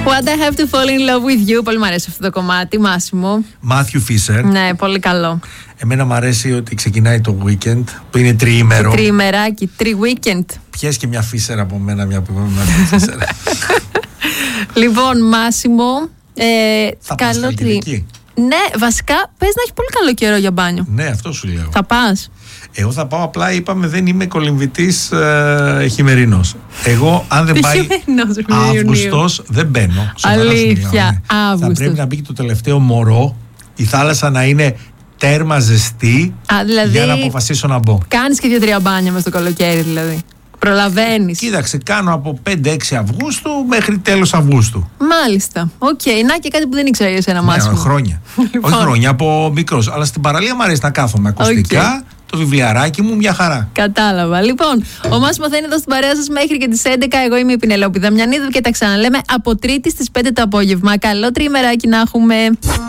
What I have to fall in love with you. Πολύ μου αρέσει αυτό το κομμάτι, Μάσιμο. Μάθιου Φίσερ. Ναι, πολύ καλό. Εμένα μου αρέσει ότι ξεκινάει το weekend, που είναι τριήμερο. Τριημεράκι, weekend. Πιες και μια Φίσερ από μένα, μια Φίσερ. Λοιπόν, Μάσιμο. Θα πας Χαλκιδική? Ναι, βασικά πες να έχει πολύ καλό καιρό για μπάνιο. Ναι, αυτό σου λέω. Θα πας? Εγώ θα πάω, απλά είπαμε δεν είμαι κολυμβητής χειμερινός. Εγώ αν δεν πάει Αύγουστος δεν μπαίνω. Αλήθεια, θα πρέπει να μπει και το τελευταίο μωρό, η θάλασσα να είναι τέρμα ζεστή, δηλαδή, για να αποφασίσω να μπω. Κάνεις και 2-3 μπάνια μες το καλοκαίρι δηλαδή? Προλαβαίνεις? Κοίταξε, κάνω από 5-6 Αυγούστου μέχρι τέλος Αυγούστου. Μάλιστα. Οκ. Να και κάτι που δεν ήξερα για σένα, Μάσιμο. Χρόνια. Λοιπόν. Όχι χρόνια, από μικρός. Αλλά στην παραλία μου αρέσει να κάθομαι ακουστικά. Το βιβλιαράκι μου, μια χαρά. Κατάλαβα. Λοιπόν, ο Μάσιμο θα είναι εδώ στην παρέα σας μέχρι και τις 11. Εγώ είμαι η Πινελόπη Δαμιανίδου και τα ξαναλέμε από Τρίτη στις 5 το απόγευμα. Καλό τριημεράκι να έχουμε.